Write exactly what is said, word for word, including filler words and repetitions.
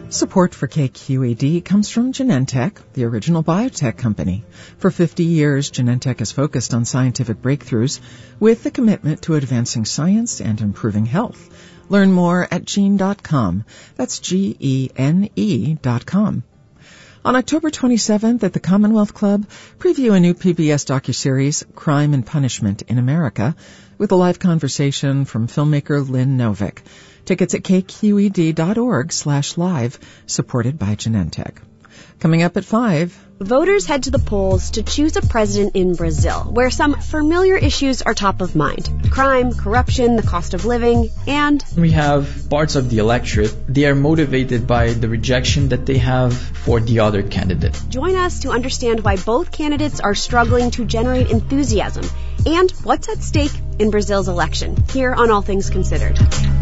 Support for K Q E D comes from Genentech, the original biotech company. For fifty years, Genentech has focused on scientific breakthroughs with a commitment to advancing science and improving health. Learn more at gene dot com. That's G E N E dot com. On October twenty-seventh at the Commonwealth Club, preview a new P B S docuseries, Crime and Punishment in America, with a live conversation from filmmaker Lynn Novick. Tickets at kqed.org slash live, supported by Genentech. Coming up at five... Voters head to the polls to choose a president in Brazil, where some familiar issues are top of mind. Crime, corruption, the cost of living, and... We have parts of the electorate. They are motivated by the rejection that they have for the other candidate. Join us to understand why both candidates are struggling to generate enthusiasm and what's at stake in Brazil's election, here on All Things Considered.